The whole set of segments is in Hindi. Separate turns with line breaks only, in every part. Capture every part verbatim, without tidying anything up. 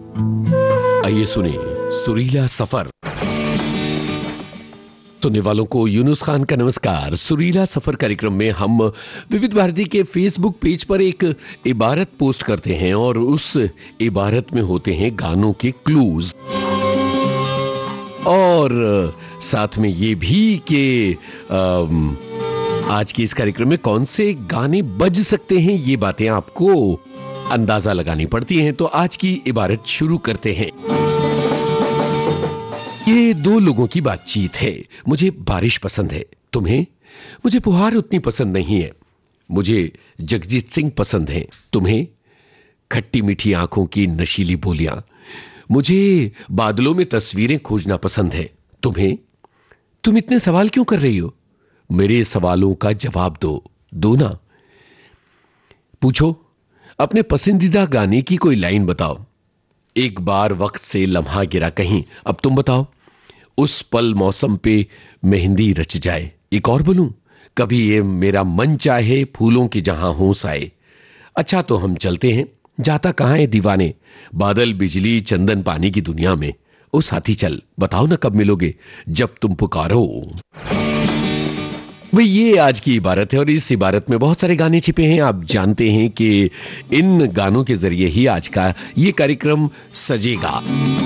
आइए सुने सुरीला सफर। सुनने वालों को यूनुस खान का नमस्कार। सुरीला सफर कार्यक्रम में हम विविध भारती के फेसबुक पेज पर एक इबारत पोस्ट करते हैं और उस इबारत में होते हैं गानों के क्लूज, और साथ में ये भी कि आज के इस कार्यक्रम में कौन से गाने बज सकते हैं, ये बातें आपको अंदाजा लगानी पड़ती हैं। तो आज की इबारत शुरू करते हैं। ये दो लोगों की बातचीत है। मुझे बारिश पसंद है, तुम्हें? मुझे फुहार उतनी पसंद नहीं है। मुझे जगजीत सिंह पसंद है, तुम्हें? खट्टी मीठी आंखों की नशीली बोलियां। मुझे बादलों में तस्वीरें खोजना पसंद है, तुम्हें? तुम इतने सवाल क्यों कर रही हो? मेरे सवालों का जवाब दो दो ना। पूछो, अपने पसंदीदा गाने की कोई लाइन बताओ। एक बार वक्त से लम्हा गिरा कहीं, अब तुम बताओ। उस पल मौसम पे मेहंदी रच जाए। एक और बोलूं, कभी ये मेरा मन चाहे फूलों की जहां होश आए। अच्छा तो हम चलते हैं, जाता कहां है दीवाने, बादल बिजली चंदन पानी की दुनिया में। ओ साथी चल, बताओ ना कब मिलोगे, जब तुम पुकारो। भाई ये आज की इबारत है और इस इबारत में बहुत सारे गाने छिपे हैं। आप जानते हैं कि इन गानों के जरिए ही आज का ये कार्यक्रम सजेगा।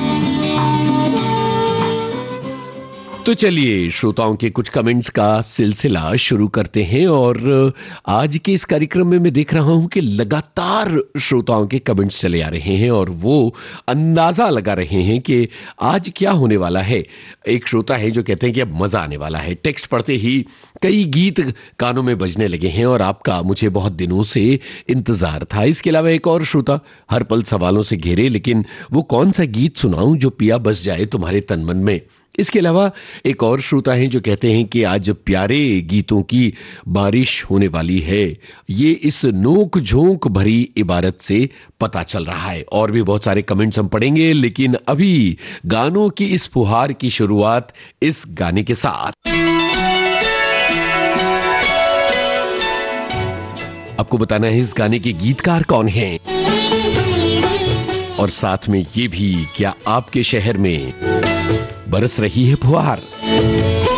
तो चलिए श्रोताओं के कुछ कमेंट्स का सिलसिला शुरू करते हैं। और आज के इस कार्यक्रम में मैं देख रहा हूं कि लगातार श्रोताओं के कमेंट्स चले आ रहे हैं और वो अंदाजा लगा रहे हैं कि आज क्या होने वाला है। एक श्रोता है जो कहते हैं कि अब मजा आने वाला है। टेक्स्ट पढ़ते ही कई गीत कानों में बजने लगे हैं और आपका मुझे बहुत दिनों से इंतजार था। इसके अलावा एक और श्रोता हर पल सवालों से घेरे, लेकिन वो कौन सा गीत सुनाऊं जो पिया बस जाए तुम्हारे तन मन में। इसके अलावा एक और श्रोता हैं जो कहते हैं कि आज प्यारे गीतों की बारिश होने वाली है। ये इस नोक झोंक भरी इबारत से पता चल रहा है। और भी बहुत सारे कमेंट्स हम पढ़ेंगे, लेकिन अभी गानों की इस फुहार की शुरुआत इस गाने के साथ। आपको बताना है इस गाने के गीतकार कौन हैं, और साथ में ये भी, क्या आपके शहर में बरस रही है फुहार।